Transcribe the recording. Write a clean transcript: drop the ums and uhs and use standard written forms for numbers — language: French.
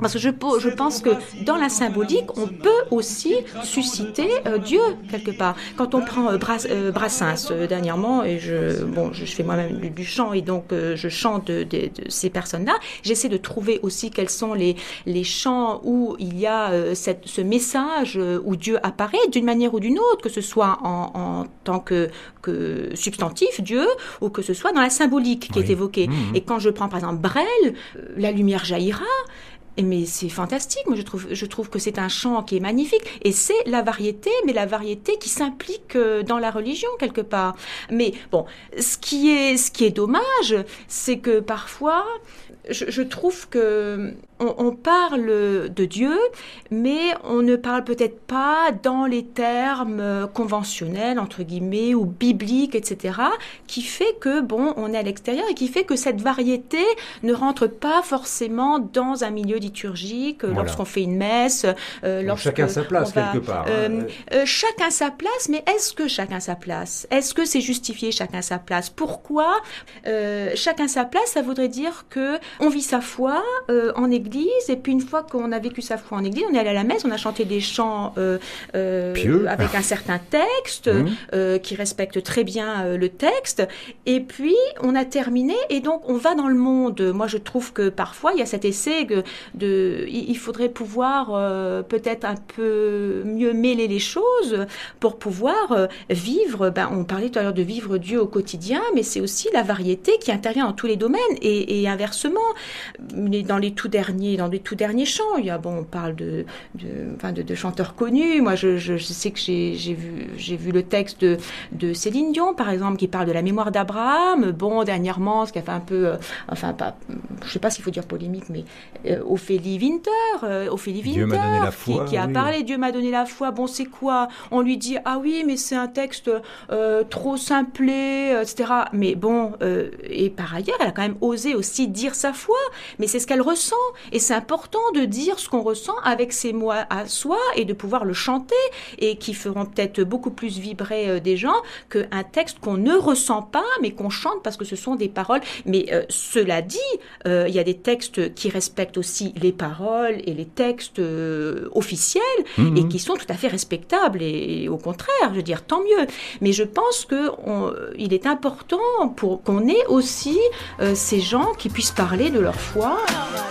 Parce que je pense que dans la symbolique, on peut aussi susciter Dieu quelque part. Quand on prend Brassens dernièrement, et je fais moi-même du chant et donc je chante de ces personnes-là, j'essaie de trouver aussi quels sont les chants où il y a ce message où Dieu apparaît d'une manière ou d'une autre, que ce soit en tant que substantif, Dieu, ou que ce soit dans la symbolique qui est évoquée. Et quand je prends par exemple Brel, la lumière jaillira, mais c'est fantastique, moi je trouve que c'est un chant qui est magnifique et c'est la variété, mais la variété qui s'implique dans la religion quelque part. Mais bon, ce qui est dommage, c'est que parfois je trouve que on parle de Dieu, mais on ne parle peut-être pas dans les termes conventionnels, entre guillemets, ou bibliques, etc., qui fait que, on est à l'extérieur et qui fait que cette variété ne rentre pas forcément dans un milieu liturgique, lorsqu'on fait une messe. Chacun sa place, quelque part. Chacun sa place, mais est-ce que chacun sa place ? Est-ce que c'est justifié chacun sa place ? Pourquoi chacun sa place, ça voudrait dire que on vit sa foi en église, et puis une fois qu'on a vécu sa foi en église, on est allé à la messe, on a chanté des chants avec un certain texte qui respecte très bien le texte, et puis on a terminé et donc on va dans le monde. Moi je trouve que parfois il y a cet essai il faudrait pouvoir peut-être un peu mieux mêler les choses pour pouvoir vivre, on parlait tout à l'heure de vivre Dieu au quotidien, mais c'est aussi la variété qui intervient dans tous les domaines et inversement. Dans les tout derniers chants, on parle de chanteurs connus. Moi, je sais que j'ai vu le texte de Céline Dion, par exemple, qui parle de la mémoire d'Abraham. Dernièrement, ce qui a fait un peu, je sais pas s'il faut dire polémique, mais Ophélie Winter, Dieu m'a donné la foi, qui a parlé Dieu m'a donné la foi. C'est quoi ? On lui dit ah oui, mais c'est un texte trop simplé, etc. Mais et par ailleurs, elle a quand même osé aussi dire sa foi. Mais c'est ce qu'elle ressent. Et c'est important de dire ce qu'on ressent avec ses mots à soi et de pouvoir le chanter et qui feront peut-être beaucoup plus vibrer des gens qu'un texte qu'on ne ressent pas mais qu'on chante parce que ce sont des paroles. Mais cela dit, il y a des textes qui respectent aussi les paroles et les textes officiels et qui sont tout à fait respectables et au contraire, je veux dire, tant mieux. Mais je pense qu'il est important pour qu'on ait aussi ces gens qui puissent parler de leur foi.